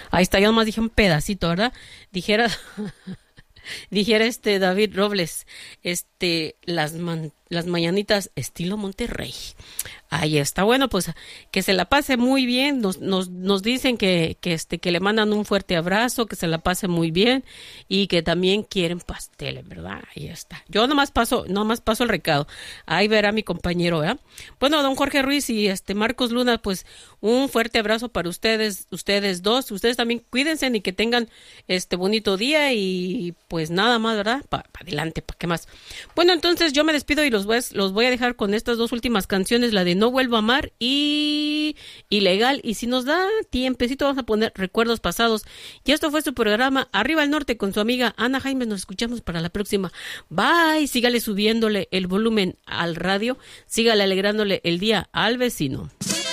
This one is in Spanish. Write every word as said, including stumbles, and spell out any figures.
Ahí está, yo nomás dije un pedacito, ¿verdad? Dijera, dijera este David Robles, este, las man- las mañanitas estilo Monterrey. Ahí está, bueno, pues que se la pase muy bien, nos, nos, nos dicen que, que este, que le mandan un fuerte abrazo, que se la pase muy bien y que también quieren pasteles, ¿verdad? Ahí está. Yo nomás paso, nomás paso el recado. Ahí verá mi compañero, ¿verdad? Bueno, don Jorge Ruiz y este Marcos Luna, pues un fuerte abrazo para ustedes, ustedes dos, ustedes también cuídense y que tengan este bonito día y pues nada más, ¿verdad? Para pa adelante, ¿para qué más? Bueno, entonces yo me despido y los voy, a, los voy a dejar con estas dos últimas canciones, la de No Vuelvo a Amar y Ilegal. Y si nos da tiempecito vamos a poner Recuerdos Pasados. Y esto fue su programa Arriba al Norte con su amiga Ana Jaime. Nos escuchamos para la próxima. Bye. Sígale subiéndole el volumen al radio. Sígale alegrándole el día al vecino.